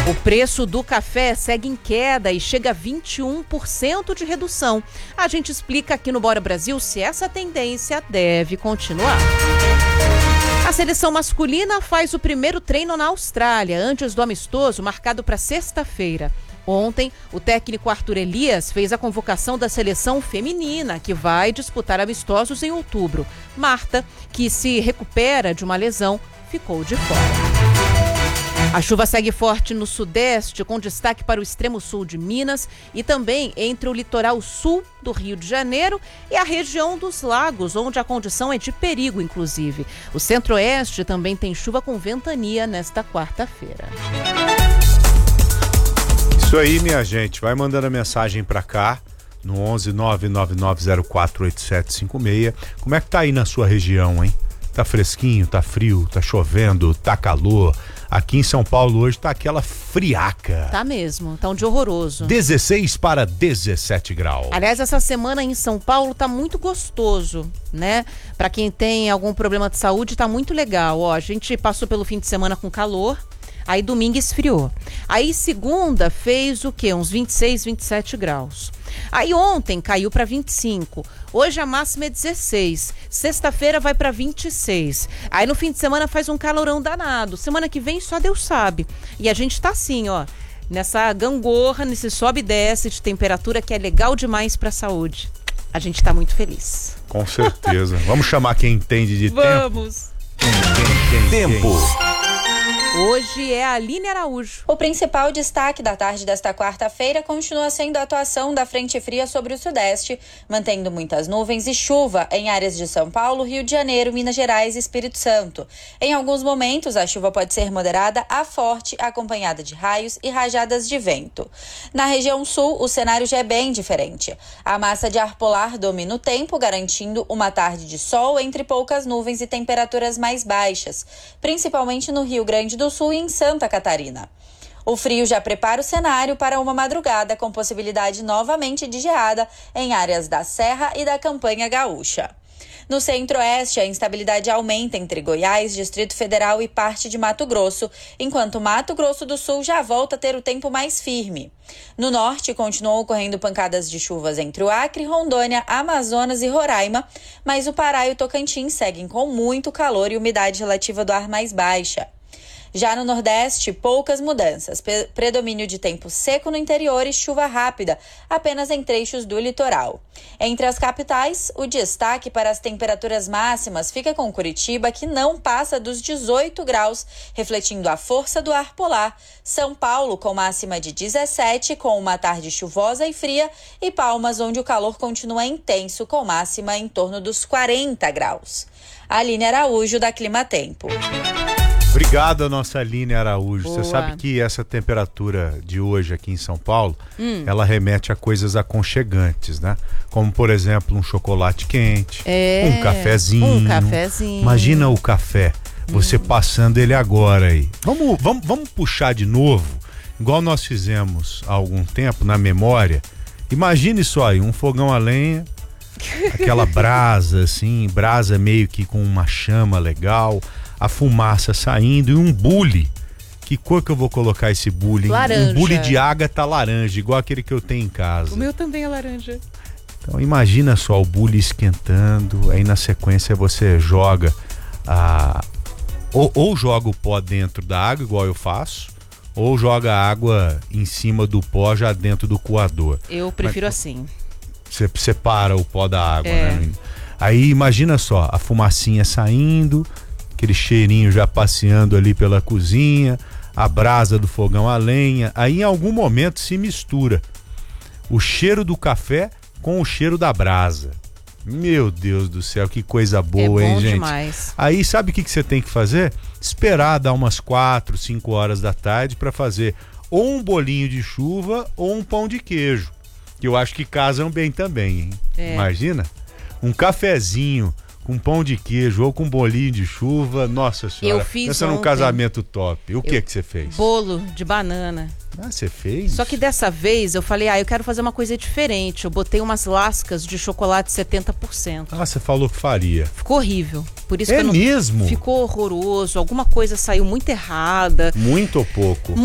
O preço do café segue em queda e chega a 21% de redução. A gente explica aqui no Bora Brasil se essa tendência deve continuar. A seleção masculina faz o primeiro treino na Austrália, antes do amistoso marcado para sexta-feira. Ontem, o técnico Arthur Elias fez a convocação da seleção feminina, que vai disputar amistosos em outubro. Marta, que se recupera de uma lesão, ficou de fora. A chuva segue forte no sudeste, com destaque para o extremo sul de Minas e também entre o litoral sul do Rio de Janeiro e a região dos lagos, onde a condição é de perigo, inclusive. O centro-oeste também tem chuva com ventania nesta quarta-feira. Isso aí, minha gente. Vai mandando a mensagem pra cá no 11 99904 8756. Como é que tá aí na sua região, hein? Tá fresquinho, tá frio, tá chovendo, tá calor. Aqui em São Paulo hoje tá aquela friaca. Tá mesmo, tá um dia horroroso. 16 para 17 graus. Aliás, essa semana em São Paulo tá muito gostoso, né? Pra quem tem algum problema de saúde, tá muito legal. Ó, a gente passou pelo fim de semana com calor. Aí domingo esfriou. Aí segunda fez o quê? Uns 26, 27 graus. Aí ontem caiu para 25. Hoje a máxima é 16. Sexta-feira vai para 26. Aí no fim de semana faz um calorão danado. Semana que vem só Deus sabe. E a gente tá assim, ó, nessa gangorra, nesse sobe e desce de temperatura que é legal demais para a saúde. A gente tá muito feliz. Com certeza. Vamos chamar quem entende de tempo? Vamos. Tempo. Hoje é a Aline Araújo. O principal destaque da tarde desta quarta-feira continua sendo a atuação da frente fria sobre o sudeste, mantendo muitas nuvens e chuva em áreas de São Paulo, Rio de Janeiro, Minas Gerais e Espírito Santo. Em alguns momentos, a chuva pode ser moderada a forte, acompanhada de raios e rajadas de vento. Na região sul, o cenário já é bem diferente. A massa de ar polar domina o tempo, garantindo uma tarde de sol entre poucas nuvens e temperaturas mais baixas, principalmente no Rio Grande do Sul e em Santa Catarina. O frio já prepara o cenário para uma madrugada com possibilidade novamente de geada em áreas da Serra e da Campanha Gaúcha. No centro-oeste, a instabilidade aumenta entre Goiás, Distrito Federal e parte de Mato Grosso, enquanto Mato Grosso do Sul já volta a ter o tempo mais firme. No norte, continuam ocorrendo pancadas de chuvas entre o Acre, Rondônia, Amazonas e Roraima, mas o Pará e o Tocantins seguem com muito calor e umidade relativa do ar mais baixa. Já no Nordeste, poucas mudanças. Predomínio de tempo seco no interior e chuva rápida, apenas em trechos do litoral. Entre as capitais, o destaque para as temperaturas máximas fica com Curitiba, que não passa dos 18 graus, refletindo a força do ar polar. São Paulo, com máxima de 17, com uma tarde chuvosa e fria. E Palmas, onde o calor continua intenso, com máxima em torno dos 40 graus. Aline Araújo, da Clima Tempo. Obrigado, nossa Aline Araújo. Boa. Você sabe que essa temperatura de hoje aqui em São Paulo, ela remete a coisas aconchegantes, né? Como, por exemplo, um chocolate quente, um cafezinho. Um cafezinho. Imagina o café, você passando ele agora aí. Vamos puxar de novo, igual nós fizemos há algum tempo, na memória. Imagine só aí, um fogão a lenha, aquela brasa assim, brasa meio que com uma chama legal, a fumaça saindo e um bule. Que cor que eu vou colocar esse bule? Laranja. Um bule de ágata laranja, igual aquele que eu tenho em casa. O meu também é laranja. Então imagina só o bule esquentando, aí na sequência você joga ou joga o pó dentro da água, igual eu faço, ou joga a água em cima do pó já dentro do coador. Eu prefiro assim. Você separa o pó da água, né? Aí imagina só, a fumacinha saindo, aquele cheirinho já passeando ali pela cozinha, a brasa do fogão a lenha. Aí em algum momento se mistura o cheiro do café com o cheiro da brasa. Meu Deus do céu, que coisa boa, hein, gente? Demais. Aí sabe o que você tem que fazer? Esperar dar umas 4, 5 horas da tarde para fazer ou um bolinho de chuva ou um pão de queijo, que eu acho que casam bem também, hein? Imagina, um cafezinho com pão de queijo ou com bolinho de chuva, nossa senhora. Eu fiz pensa num ontem. casamento top. O que você fez? Bolo de banana. Ah, você fez? Só que dessa vez eu falei, eu quero fazer uma coisa diferente. Eu botei umas lascas de chocolate 70%. Ah, você falou que faria. Ficou horrível. Por isso que É eu não... mesmo? Ficou horroroso. Alguma coisa saiu muito errada. Muito ou pouco?